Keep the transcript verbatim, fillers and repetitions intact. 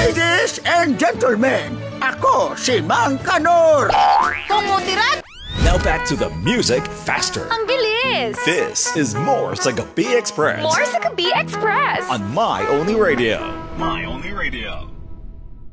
Ladies and gentlemen, ako si Mang Kanor. Kumutirat! Now back to the music faster. Ang bilis! This is More sa Gabi Express. More sa Gabi Express! On My Only Radio. My Only Radio.